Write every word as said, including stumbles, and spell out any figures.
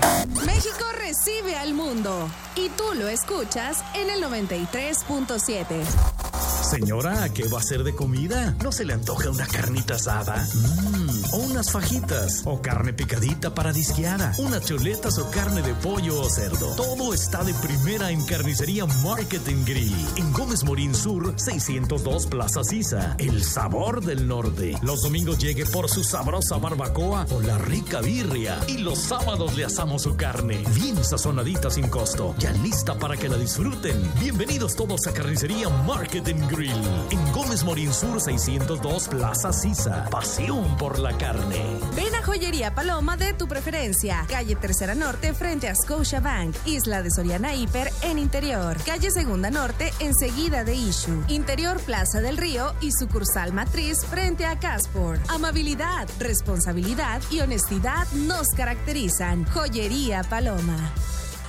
México recibe al mundo y tú lo escuchas en el noventa y tres punto siete. Señora, ¿qué va a hacer de comida? ¿No se le antoja una carnita asada? Mmm, o unas fajitas, o carne picadita para disqueada, unas chuletas o carne de pollo o cerdo. Todo está de primera en Carnicería Market and Grill, en Gómez Morín Sur, seiscientos dos Plaza Sisa. El sabor del norte. Los domingos llegue por su sabrosa barbacoa o la rica birria. Y los sábados le asamos su carne, bien sazonadita sin costo, ya lista para que la disfruten. Bienvenidos todos a Carnicería Market and Grill, en Gómez Morín Sur, seiscientos dos Plaza Sisa. Pasión por la carne. Ven a Joyería Paloma de tu preferencia. Calle Tercera Norte frente a Scotiabank. Isla de Soriana Hiper en Interior. Calle Segunda Norte enseguida de Issue. Interior Plaza del Río y sucursal matriz frente a Casport. Amabilidad, responsabilidad y honestidad nos caracterizan. Joyería Paloma.